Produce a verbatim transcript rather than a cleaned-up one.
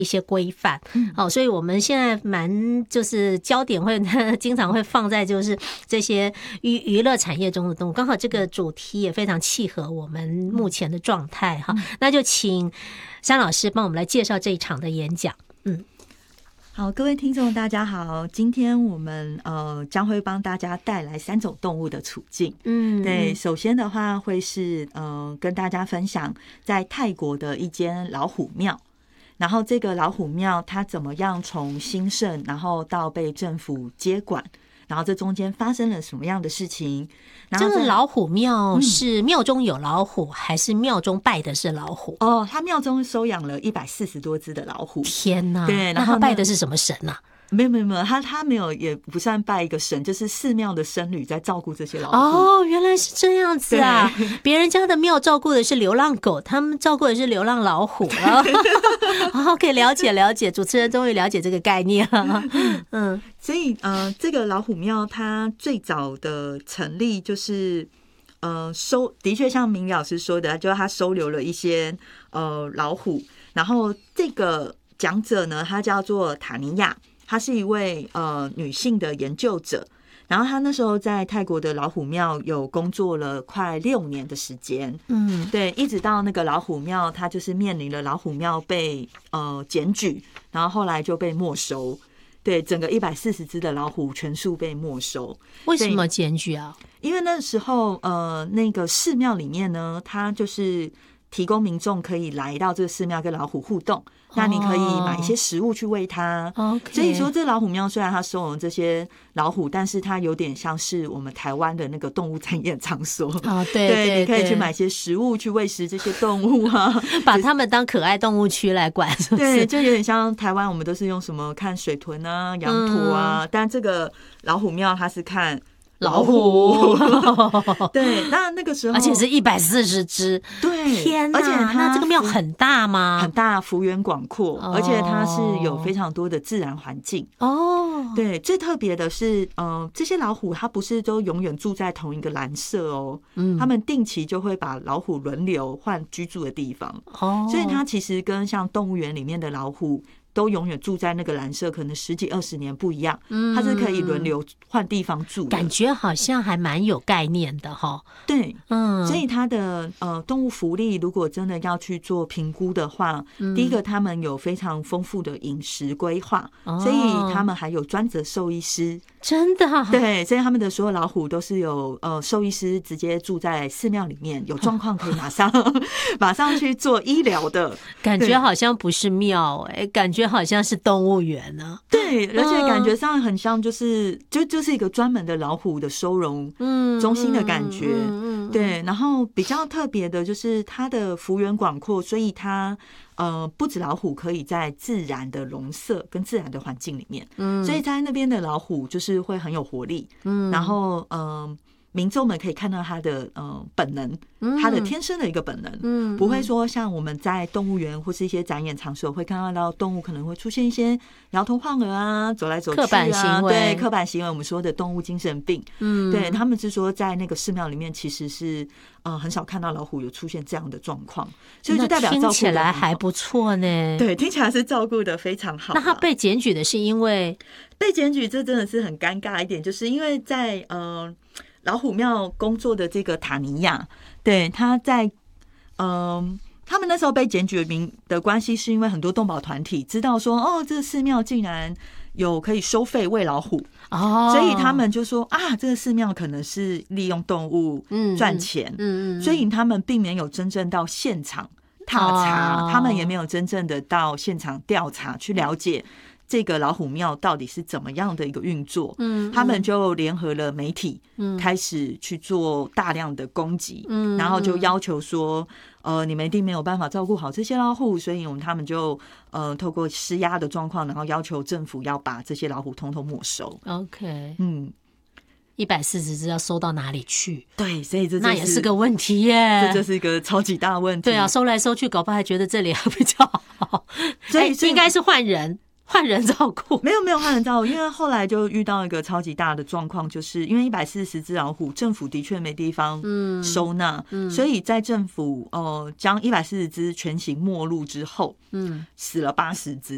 一些规范，好、嗯哦，所以我们现在蛮就是焦点会经常会放在就是这些娱娱乐产业中的动物，刚好这个主题也非常契合我们目前的状态哈、嗯。那就请珊老师帮我们来介绍这一场的演讲。嗯， 好，各位听众大家好，今天我们呃将会帮大家带来三种动物的处境。嗯，对，首先的话会是呃跟大家分享在泰国的一间老虎庙。然后这个老虎庙它怎么样从兴盛，然后到被政府接管，然后这中间发生了什么样的事情？然后这个老虎庙是庙中有老虎，嗯、还是庙中拜的是老虎？ 哦，他庙中收养了一百四十多只的老虎。 天哪！ 对， 那他拜的是什么神啊？ 没有没有没有，他他没有，也不算拜一个神，就是寺庙的僧侣在照顾这些老虎。 哦，原来是这样子啊！别人家的庙照顾的是流浪狗，他们照顾的是流浪老虎了。好，可以了解了解，主持人终于了解这个概念了。 嗯，所以呃，这个老虎庙它最早的成立就是呃收，的确像明老师说的，就是他收留了一些呃老虎，然后这个讲者呢，他叫做塔尼亚。她是一位呃女性的研究者，然后她那时候在泰国的老虎庙有工作了快六年的时间，嗯，对，一直到那个老虎庙，她就是面临了老虎庙被呃检举，然后后来就被没收，对，整个一百四十只的老虎全数被没收。 为什么检举啊？ 因为那时候呃那个寺庙里面呢，它就是提供民众可以来到这个寺庙跟老虎互动。那你可以买一些食物去喂它， okay. 所以说这老虎庙虽然它收容这些老虎，但是它有点像是我们台湾的那个动物产业场所。 哦，对 对, 对，你可以去买些食物去喂食这些动物啊， 把它们当可爱动物区来管，是不是？ 对，就有点像台湾我们都是用什么看水豚啊、羊驼啊，嗯、但这个老虎庙它是看老虎，对，那那个时候， 而且是一百四十只， 对， 天哪！而且那这个庙很大吗？ 很大，幅员广阔，哦、而且它是有非常多的自然环境。哦，对，最特别的是，呃，这些老虎它不是都永远住在同一个栏舍哦，嗯，他们定期就会把老虎轮流换居住的地方。哦，所以它其实跟像动物园里面的老虎。都永远住在那个栏舍，可能十几二十年不一样，它是可以轮流换地方住的， 感觉好像还蛮有概念的哈。 对，嗯，所以它的呃动物福利，如果真的要去做评估的话，嗯、第一个他们有非常丰富的饮食规划，哦、所以他们还有专责兽医师。 真的、啊？ 对，所以他们的所有老虎都是有呃兽医师直接住在寺庙里面，有状况可以马上马上去做医疗的， 感觉好像不是庙哎、欸，感觉好像是动物园呢、啊。 对，而且感觉上很像就是就就是一个专门的老虎的收容中心的感觉。嗯嗯嗯、对，然后比较特别的就是它的幅员广阔，所以它。呃，不止老虎可以在自然的笼舍跟自然的环境里面，嗯，所以在那边的老虎就是会很有活力，嗯，然后呃，民众们可以看到它的呃本能，它的天生的一个本能，嗯，不会说像我们在动物园或是一些展演场所会看到动物可能会出现一些摇头晃额啊，走来走去啊， 刻板行为， 对，刻板行为，我们说的动物精神病，嗯，对，他们是说在那个寺庙里面其实是呃很少看到老虎有出现这样的状况，所以就代表照顾听起来还不错呢。 对，听起来是照顾的非常好。 那他被检举的是因为被检举，这真的是很尴尬一点，就是因为在呃老虎庙工作的这个塔尼亚，对，他在嗯。呃他们那时候被检举名的关系，是因为很多动保团体知道说，哦，这个寺庙竟然有可以收费喂老虎，哦，所以他们就说啊，这个寺庙可能是利用动物赚钱，嗯嗯，所以他们并没有真正到现场踏查，哦，他们也没有真正的到现场调查去了解这个老虎庙到底是怎么样的一个运作，嗯，他们就联合了媒体，嗯，开始去做大量的攻击，嗯，然后就要求说，呃，你们一定没有办法照顾好这些老虎，所以我们他们就呃透过施压的状况，然后要求政府要把这些老虎通通没收。 OK， 嗯。 一百四十只要收到哪里去？ 对，所以这、就是、 那也是个问题耶， 这就是一个超级大问题。 对啊，收来收去，搞不好还觉得这里还比较好，所以、欸、应该是换人。换人照顾， 没有没有换人照顾，因为后来就遇到一个超级大的状况，就是因为一百四十只老虎，政府的确没地方收纳，嗯嗯、所以在政府呃将一百四十只全行没入之后，嗯，死了八十只，